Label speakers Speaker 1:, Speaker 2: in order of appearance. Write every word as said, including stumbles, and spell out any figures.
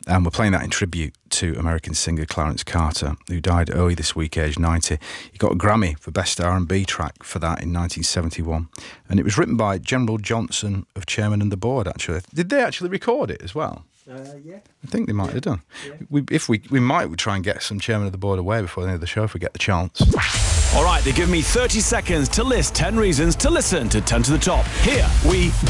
Speaker 1: And we're playing that in tribute to American singer Clarence Carter, who died early this week, aged ninety. He got a Grammy for Best R and B Track for that in nineteen seventy-one. And it was written by General Johnson of Chairman and the Board, actually. Did they actually record it as well?
Speaker 2: Uh, yeah.
Speaker 1: I think they might
Speaker 2: yeah.
Speaker 1: have done.
Speaker 2: Yeah.
Speaker 1: We, if we we might try and get some Chairman of the Board away before the end of the show if we get the chance.
Speaker 3: All right, they give me thirty seconds to list ten reasons to listen to ten to the Top. Here we